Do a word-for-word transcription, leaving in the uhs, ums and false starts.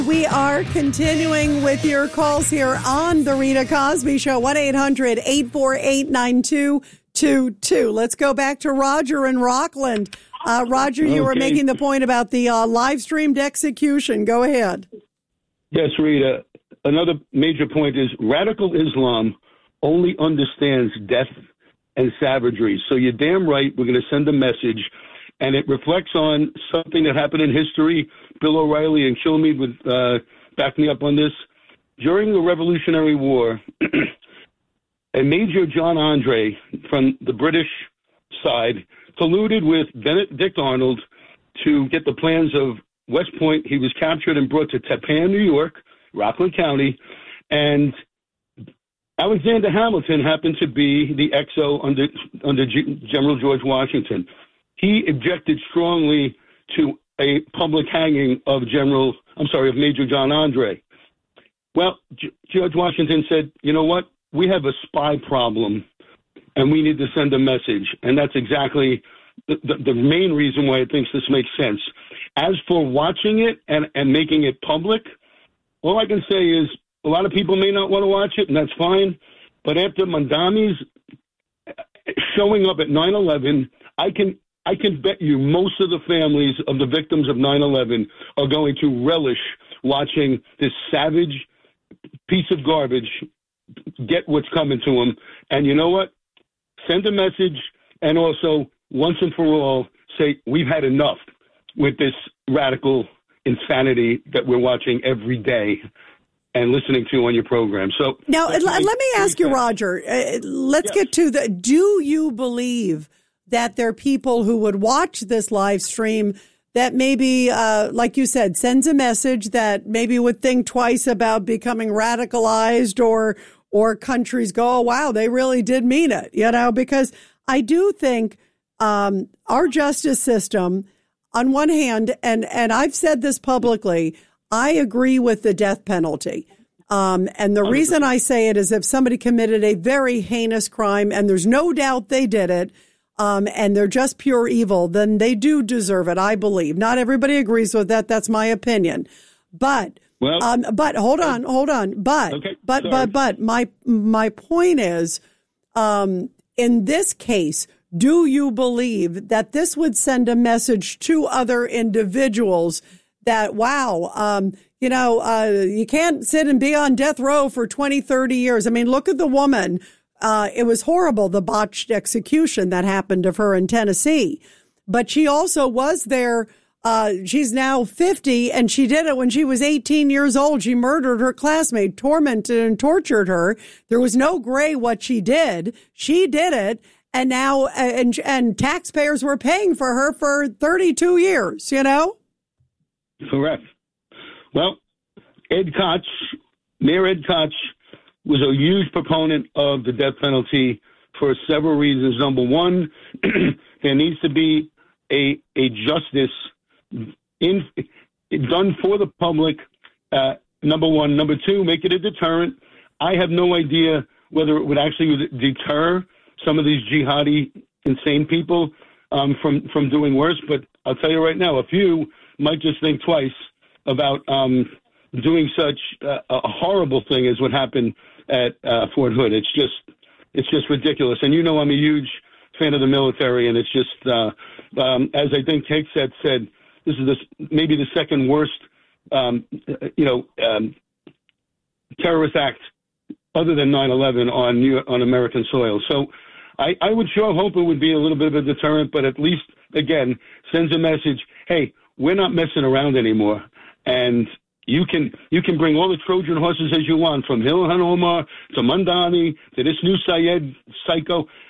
We are continuing with your calls here on The Rita Cosby Show, one eight hundred eight four eight nine two two two. Let's go back to Roger in Rockland. Uh, Roger, you okay. were making the point about the uh, live-streamed execution. Go ahead. Yes, Rita. Another major point is radical Islam only understands death and savagery. So you're damn right we're going to send a message, and it reflects on something that happened in history. Bill O'Reilly and Kilmeade would uh, back me up on this. During the Revolutionary War, a Major John Andre from the British side colluded with Benedict Arnold to get the plans of West Point. He was captured and brought to Tappan, New York, Rockland County, and Alexander Hamilton happened to be the X O under under G- General George Washington. He objected strongly to a public hanging of General, I'm sorry, of Major John Andre. Well, G- George Washington said, you know what? We have a spy problem, and we need to send a message. And that's exactly the, the, the main reason why I think this makes sense. As for watching it and, and making it public, all I can say is a lot of people may not want to watch it, and that's fine. But after Mandami's showing up at nine eleven, I can I can bet you most of the families of the victims of nine eleven are going to relish watching this savage piece of garbage get what's coming to them. And you know what? Send a message, and also, once and for all, say we've had enough with this radical insanity that we're watching every day and listening to on your program. So now, let, let me ask you, Roger, uh, let's yes. get to the, do you believe that there are people who would watch this live stream that maybe, uh, like you said, sends a message that maybe would think twice about becoming radicalized, or, or countries go, oh, wow, they really did mean it, you know, because I do think, um, our justice system, on one hand, and, and I've said this publicly, I agree with the death penalty. Um, and the reason I say it is if somebody committed a very heinous crime and there's no doubt they did it, um, and they're just pure evil, then they do deserve it, I believe. Not everybody agrees with that. That's my opinion. But, well, um, but hold on, hold on. But, okay, but, sorry. but, but my, my point is, um, in this case, do you believe that this would send a message to other individuals that, wow, um, you know, uh, you can't sit and be on death row for twenty, thirty years. I mean, look at the woman. Uh, it was horrible, the botched execution that happened of her in Tennessee. But she also was there. Uh, she's now fifty, and she did it when she was eighteen years old. She murdered her classmate, tormented and tortured her. There was no gray what she did. She did it. And now, and, and taxpayers were paying for her for thirty-two years, you know? Correct. Well, Ed Koch, Mayor Ed Koch, was a huge proponent of the death penalty for several reasons. Number one, there needs to be a a justice in done for the public. Uh, number one. Number two, make it a deterrent. I have no idea whether it would actually deter some of these jihadi, insane people um, from, from doing worse. But I'll tell you right now, a few might just think twice about um, doing such uh, a horrible thing as what happened at uh, Fort Hood. It's just, it's just ridiculous. And you know, I'm a huge fan of the military, and it's just, uh, um, as I think Hexet said, this is this, maybe the second worst, um, you know, um, terrorist act other than nine eleven on New, on American soil. So I, I would sure hope it would be a little bit of a deterrent, but at least, again, sends a message, hey, we're not messing around anymore. And you can you can bring all the Trojan horses as you want, from Ilhan Omar to Mandani to this new Syed psycho.